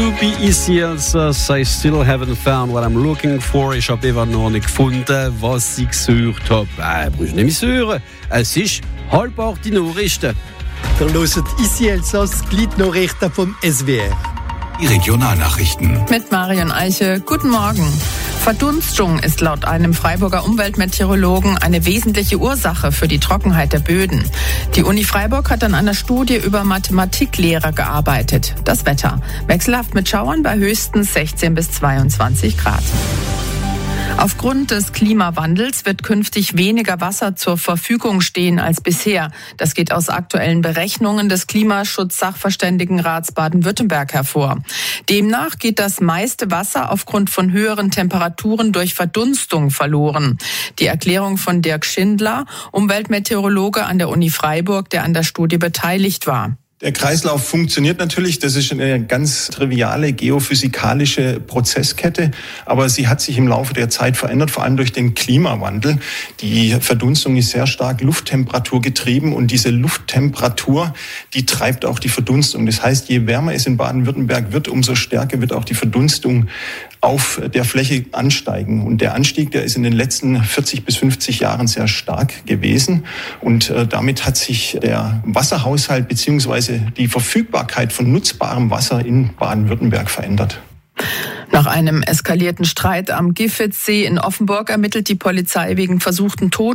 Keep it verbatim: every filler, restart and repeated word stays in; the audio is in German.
To be easy answers, I still haven't found what I'm looking for. Ich habe immer noch nicht gefunden, was ich gesucht habe. Äh, brauchst du nicht hören. Es ist halb acht die Nachrichten. Ihr hört «Ici Elsass», die Gliednachrichten vom S W R. Die Regionalnachrichten. Mit Marion Eiche. Guten Morgen. Verdunstung ist laut einem Freiburger Umweltmeteorologen eine wesentliche Ursache für die Trockenheit der Böden. Die Uni Freiburg hat an einer Studie über Mathematiklehrer gearbeitet. Das Wetter. Wechselhaft mit Schauern bei höchstens sechzehn bis zweiundzwanzig Grad. Aufgrund des Klimawandels wird künftig weniger Wasser zur Verfügung stehen als bisher. Das geht aus aktuellen Berechnungen des Klimaschutz-Sachverständigenrats Baden-Württemberg hervor. Demnach geht das meiste Wasser aufgrund von höheren Temperaturen durch Verdunstung verloren. Die Erklärung von Dirk Schindler, Umweltmeteorologe an der Uni Freiburg, der an der Studie beteiligt war. Der Kreislauf funktioniert natürlich, das ist eine ganz triviale geophysikalische Prozesskette, aber sie hat sich im Laufe der Zeit verändert, vor allem durch den Klimawandel. Die Verdunstung ist sehr stark Lufttemperatur getrieben und diese Lufttemperatur, die treibt auch die Verdunstung. Das heißt, je wärmer es in Baden-Württemberg wird, umso stärker wird auch die Verdunstung auf der Fläche ansteigen. Und der Anstieg, der ist in den letzten vierzig bis fünfzig Jahren sehr stark gewesen. Und äh, damit hat sich der Wasserhaushalt beziehungsweise die Verfügbarkeit von nutzbarem Wasser in Baden-Württemberg verändert. Nach einem eskalierten Streit am Giffitzsee in Offenburg ermittelt die Polizei wegen versuchten Todes